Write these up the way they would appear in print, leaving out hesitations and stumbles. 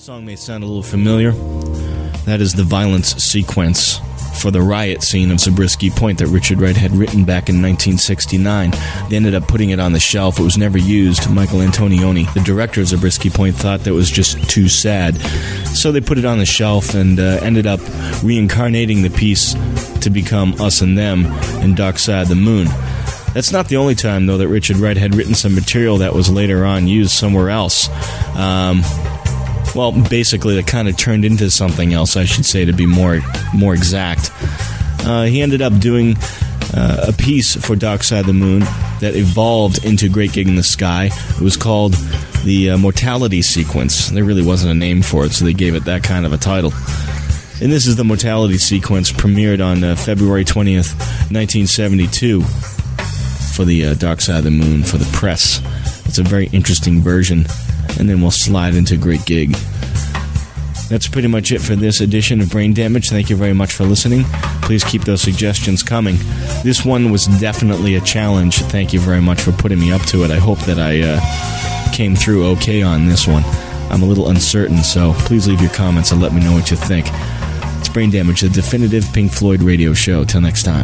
song may sound a little familiar. That is the violence sequence for the riot scene of Zabriskie Point that Richard Wright had written back in 1969. They ended up putting it on the shelf. It was never used. Michael Antonioni, the director of Zabriskie Point, thought that was just too sad. So they put it on the shelf and ended up reincarnating the piece to become Us and Them and Dark Side of the Moon. That's not the only time, though, that Richard Wright had written some material that was later on used somewhere else. Well, basically, that kind of turned into something else, I should say, to be more exact. He ended up doing a piece for Dark Side of the Moon that evolved into Great Gig in the Sky. It was called the Mortality Sequence. There really wasn't a name for it, so they gave it that kind of a title. And this is the Mortality Sequence, premiered on February 20th, 1972, for the Dark Side of the Moon, for the press. It's a very interesting version. And then we'll slide into Great Gig. That's pretty much it for this edition of Brain Damage. Thank you very much for listening. Please keep those suggestions coming. This one was definitely a challenge. Thank you very much for putting me up to it. I hope that I came through okay on this one. I'm a little uncertain, so please leave your comments and let me know what you think. It's Brain Damage, the definitive Pink Floyd radio show. Till next time.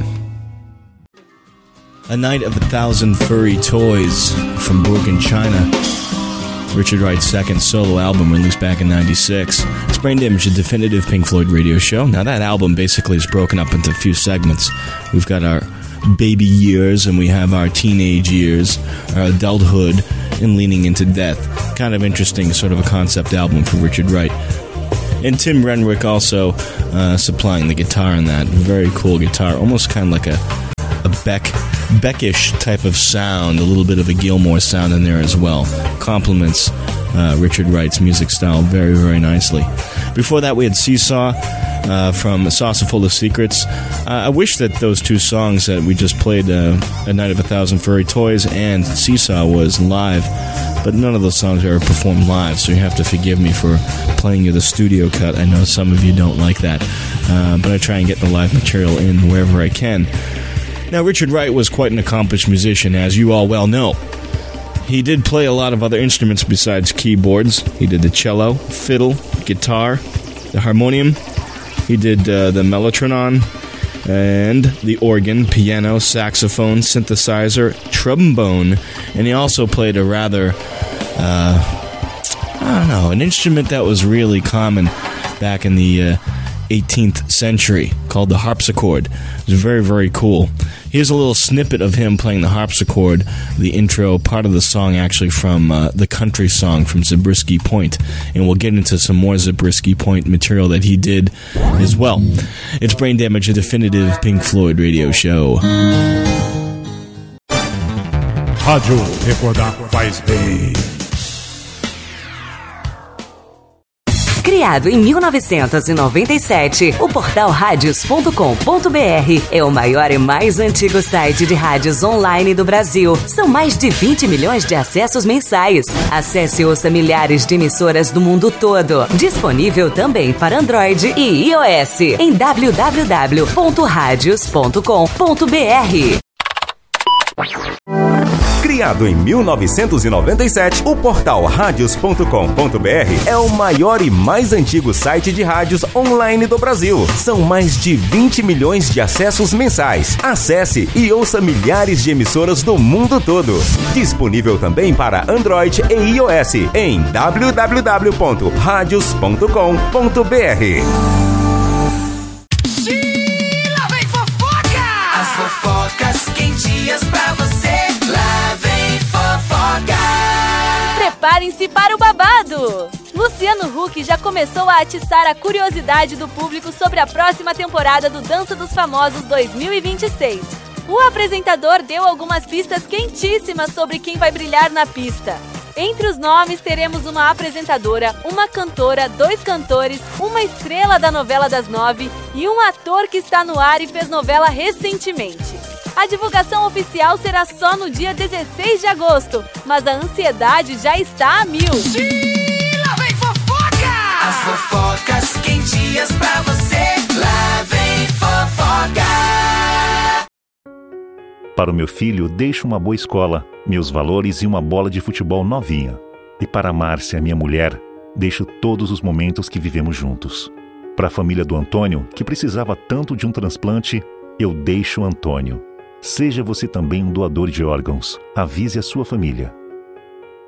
A Night of 1,000 Furry Toys from Broken China. Richard Wright's second solo album, released back in '96. It's Brain Damage, a definitive Pink Floyd radio show. Now, that album basically is broken up into a few segments. We've got our baby years, and we have our teenage years, our adulthood, and leaning into death. Kind of interesting, sort of a concept album for Richard Wright. And Tim Renwick also supplying the guitar in that. Very cool guitar, almost kind of like a Beckish type of sound, a little bit of a Gilmour sound in there as well. Complements Richard Wright's music style very, very nicely. Before that, we had Seesaw from Saucer Full of Secrets. I wish that those two songs that we just played, A Night of 1,000 Furry Toys and Seesaw, was live, but none of those songs are ever performed live, so you have to forgive me for playing you the studio cut. I know some of you don't like that, but I try and get the live material in wherever I can. Now, Richard Wright was quite an accomplished musician, as you all well know. He did play a lot of other instruments besides keyboards. He did the cello, fiddle, guitar, the harmonium. He did the mellotronon and the organ, piano, saxophone, synthesizer, trombone, and he also played a rather, an instrument that was really common back in the 18th century, called the harpsichord. It was very, very cool. Here's a little snippet of him playing the harpsichord, the intro, part of the song actually from the country song from Zabriskie Point, and we'll get into some more Zabriskie Point material that he did as well. It's Brain Damage, a definitive Pink Floyd radio show. Rádio Recordar faz bem. Criado em 1997, o portal radios.com.br é o maior e mais antigo site de rádios online do Brasil. São mais de 20 milhões de acessos mensais. Acesse e ouça milhares de emissoras do mundo todo. Disponível também para Android e iOS em www.radios.com.br. Criado em 1997, o portal radios.com.br é o maior e mais antigo site de rádios online do Brasil. São mais de 20 milhões de acessos mensais. Acesse e ouça milhares de emissoras do mundo todo. Disponível também para Android e iOS em www.radios.com.br. Quentinhas pra você, lá vem fofoca. Preparem-se para o babado! Luciano Huck já começou a atiçar a curiosidade do público sobre a próxima temporada do Dança dos Famosos 2026. O apresentador deu algumas pistas quentíssimas sobre quem vai brilhar na pista. Entre os nomes teremos uma apresentadora, uma cantora, 2 cantores, uma estrela da novela das 9 e um ator que está no ar e fez novela recentemente. A divulgação oficial será só no dia 16 de agosto, mas a ansiedade já está a 1000. Lá vem fofoca! As fofocas quentinhas pra você, lá vem fofoca! Para o meu filho, deixo uma boa escola, meus valores e uma bola de futebol novinha. E para a Márcia, minha mulher, deixo todos os momentos que vivemos juntos. Para a família do Antônio, que precisava tanto de um transplante, eu deixo o Antônio. Seja você também um doador de órgãos. Avise a sua família.